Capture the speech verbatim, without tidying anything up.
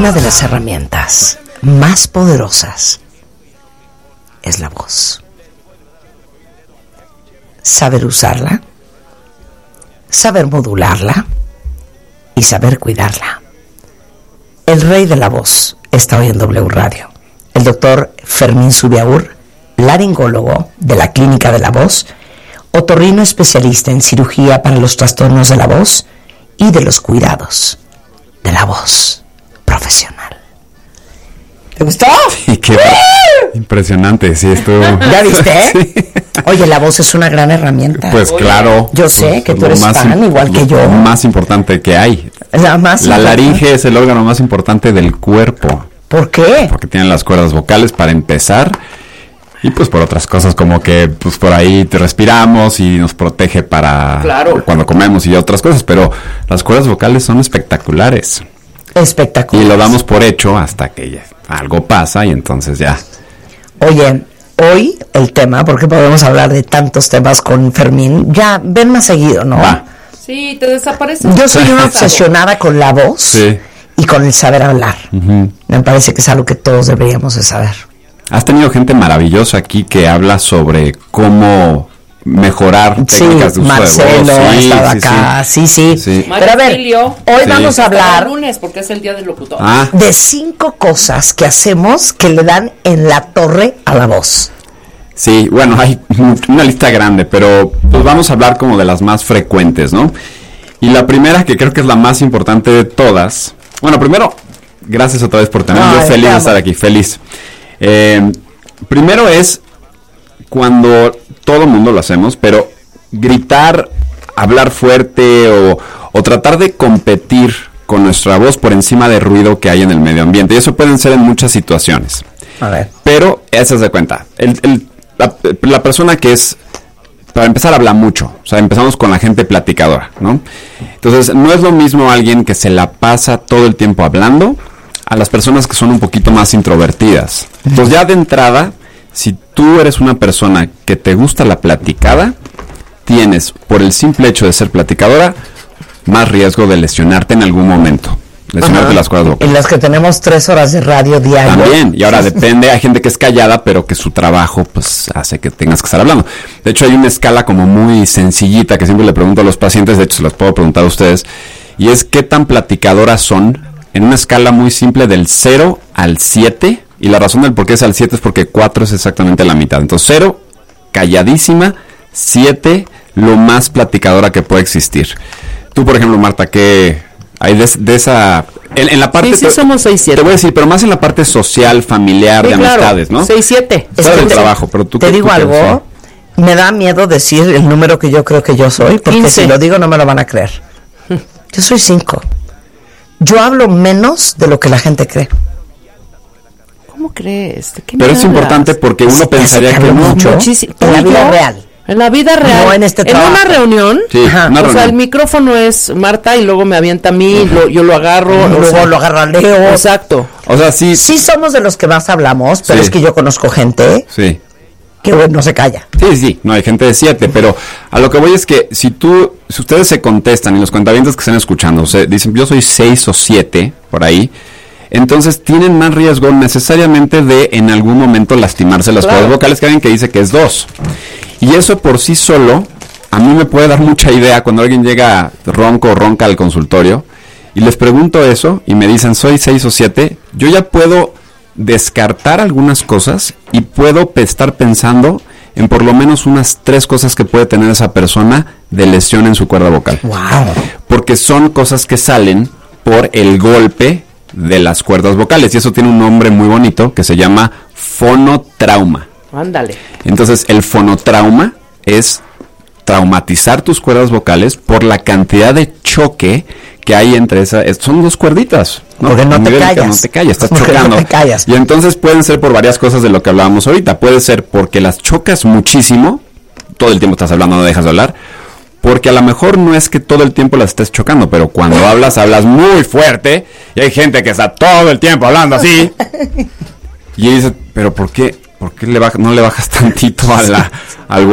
Una de las herramientas más poderosas es la voz. Saber usarla, saber modularla y saber cuidarla. El rey de la voz está hoy en W Radio. El doctor Fermín Zubiaur, laringólogo de la Clínica de la Voz, otorrino especialista en cirugía para los trastornos de la voz y de los cuidados de la voz profesional. ¿Te gustó? Sí, qué impresionante, sí, estuvo. ¿Ya viste? Sí. Oye, la voz es una gran herramienta. Pues claro. Yo sé pues, que tú eres fan, im- igual que yo. Lo más importante que hay. La más La importante. laringe es el órgano más importante del cuerpo. ¿Por qué? Porque tiene las cuerdas vocales para empezar. Y pues por otras cosas como que pues por ahí te respiramos y nos protege para Claro. cuando comemos y otras cosas. Pero las cuerdas vocales son espectaculares. Espectacular. Y lo damos por hecho hasta que ya algo pasa y entonces ya. Oye, hoy el tema, porque podemos hablar de tantos temas con Fermín, ya ven más seguido, ¿no? Va. Sí, te desapareces. Yo soy una obsesionada con la voz Sí. y con el saber hablar. Ujú. Me parece que es algo que todos deberíamos de saber. Has tenido gente maravillosa aquí que habla sobre cómo mejorar Sí, técnicas de uso Marcelo de voz. ha Sí, estado sí, acá, sí, sí. Sí. Pero a ver, Mario hoy Sí. vamos a Hasta hablar el lunes, porque es el día del locutor. Ah, de cinco cosas que hacemos que le dan en la torre a la voz. sí, bueno, hay una lista grande, pero pues vamos a hablar como de las más frecuentes, ¿no? Y la primera, que creo que es la más importante de todas. Bueno, primero, gracias otra vez por tenerme. Yo Ay, feliz te de amo. estar aquí, feliz. Eh, primero es cuando todo el mundo lo hacemos, pero gritar, hablar fuerte o, o tratar de competir con nuestra voz por encima del ruido que hay en el medio ambiente. Y eso pueden ser en muchas situaciones. A ver. Pero, esa es de cuenta. El, el- la, la persona que es, para empezar, habla mucho. O sea, empezamos con la gente platicadora, ¿no? Entonces, no es lo mismo alguien que se la pasa todo el tiempo hablando a las personas que son un poquito más introvertidas. Entonces, ya de entrada, si tú eres una persona que te gusta la platicada, tienes, por el simple hecho de ser platicadora, más riesgo de lesionarte en algún momento. Lesionarte Ajá. las cuerdas vocales. En las que tenemos tres horas de radio diario. También, y ahora depende, hay gente que es callada, pero que su trabajo pues hace que tengas que estar hablando. De hecho, hay una escala como muy sencillita que siempre le pregunto a los pacientes, de hecho se las puedo preguntar a ustedes, y es qué tan platicadoras son en una escala muy simple del cero al siete, y la razón del por qué es al siete es porque cuatro es exactamente la mitad. Entonces, cero, calladísima, siete, lo más platicadora que puede existir. Tú, por ejemplo, Marta, ¿qué hay de, de esa... En, en la parte... Sí, sí, te- somos seis siete. Te voy a decir, pero más en la parte social, familiar, Sí, de claro, amistades, ¿no? seis siete. Es Fuera que del te- trabajo, pero tú Te qué- digo tú qué- algo, me da miedo decir el número que yo creo que yo soy, porque quince. si lo digo no me lo van a creer. Yo soy cinco. Yo hablo menos de lo que la gente cree. ¿Cómo crees? ¿De qué Pero me es hablas? importante porque uno ¿Se te hace pensaría que que hablo no. mucho? Muchísimo. En la ¿Tú y vida yo? real. En la vida real. No en este En trabajo. una reunión. Sí, Ajá. una o sea, reunión. el micrófono es Marta y luego me avienta a mí, lo- yo lo agarro. Y o luego sea, lo agarra Leo. Exacto. O sea, sí, Sí somos de los que más hablamos, pero Sí. es que yo conozco gente sí. que bueno, no se calla. Sí, sí, no hay gente de siete, pero a lo que voy es que si tú, si ustedes se contestan y los cuentavientes que estén escuchando, o sea, dicen yo soy seis o siete, por ahí, entonces tienen más riesgo necesariamente de en algún momento lastimarse las Claro. cuerdas vocales, que alguien que dice que es dos. Y eso por sí solo, a mí me puede dar mucha idea cuando alguien llega ronco o ronca al consultorio y les pregunto eso y me dicen soy seis o siete, yo ya puedo descartar algunas cosas y puedo pe- estar pensando en por lo menos unas tres cosas que puede tener esa persona de lesión en su cuerda vocal. Wow. Porque son cosas que salen por el golpe de las cuerdas vocales y eso tiene un nombre muy bonito que se llama fonotrauma. Ándale. Entonces, el fonotrauma es traumatizar tus cuerdas vocales por la cantidad de choque que hay entre esas. Son dos cuerditas. Porque no A te nivel de que callas. No te callas, estás Porque no chocando. te callas. Y entonces pueden ser por varias cosas de lo que hablábamos ahorita. Puede ser porque las chocas muchísimo, todo el tiempo estás hablando, no dejas de hablar. Porque a lo mejor no es que todo el tiempo las estés chocando, pero cuando hablas, hablas muy fuerte. Y hay gente que está todo el tiempo hablando así. Y dice, pero ¿por qué? ¿Por qué le baja, no le bajas tantito a la, al